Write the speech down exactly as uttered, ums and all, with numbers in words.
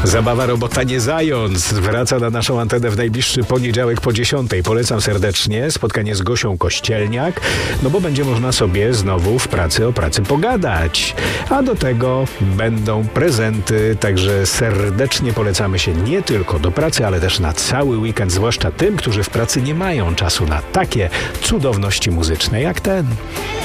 Zabawa robota nie zając wraca na naszą antenę w najbliższy poniedziałek po dziesiątej. Polecam serdecznie spotkanie z Gosią Kościelniak, no bo będzie można sobie znowu w pracy o pracy pogadać. A do tego będą prezenty, także serdecznie polecamy się nie tylko do pracy, ale też na cały weekend, zwłaszcza tym, którzy w pracy nie mają czasu na takie cudowności muzyczne jak ten.